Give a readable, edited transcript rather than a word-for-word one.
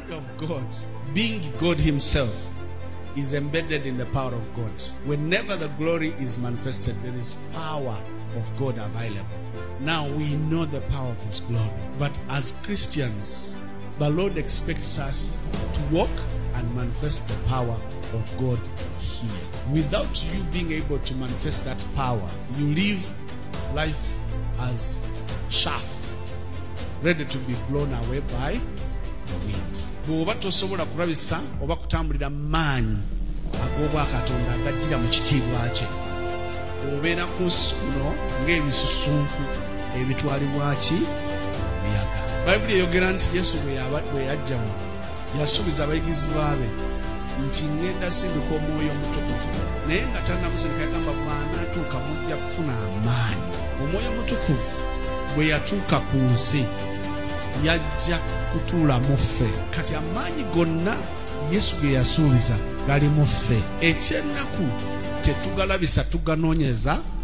glory of God, being God himself, is embedded in the power of God. Whenever the glory is manifested, there is power of God available. Now we know the power of his glory. But as Christians, the Lord expects us to walk and manifest the power of God here. Without you being able to manifest that power, you live life as chaff, ready to be blown away by the wind. Bw'oba tosobola kulabisa oba kutambulira maanyi ag'obwakatonda agajjira mu kitiibwa kye, obeera ku nsi kuno ng'ebisusunku ebitwalibwa ki muyaga. Bayibuli eyogera nti Yesu bwe yajjamu yasuubiza abayigirizwa be nti ngenda sindika omwoyo omutukuvu, naye nga tannamusindika yagamba bw'anaatuuka mujja kufuna amaanyi. Omwoyo omutukuvu bwe yatuuka ku nsi yajja kutuula mu ffe. Kati amaanyi gonna Yesu ge yasuubiza gali mu ffe. Ekyennaku tetugalabisa tuganoonyeza